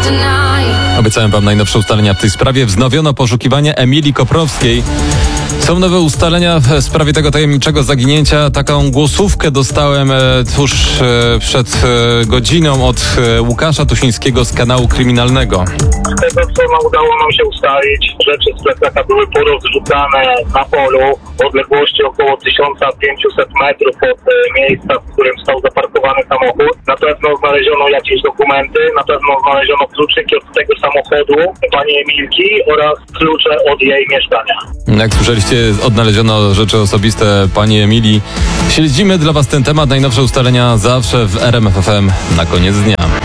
Obiecałem wam najnowsze ustalenia w tej sprawie. Wznowiono poszukiwanie Emilii Koprowskiej. Są nowe ustalenia w sprawie tego tajemniczego zaginięcia. Taką głosówkę dostałem tuż przed godziną od Łukasza Tusińskiego z kanału kryminalnego. Z tego, co udało nam się ustalić, rzeczy z plecaka były porozrzucane na polu w odległości około 1500 metrów od miejsca, w którym stał zaparkowany samochód. Na pewno znaleziono jakieś dokumenty, na pewno znaleziono kluczyki od tego samochodu pani Emilki oraz klucze od jej mieszkania. Jak słyszeliście, odnaleziono rzeczy osobiste pani Emilii. Śledzimy dla was ten temat. Najnowsze ustalenia zawsze w RMF FM na koniec dnia.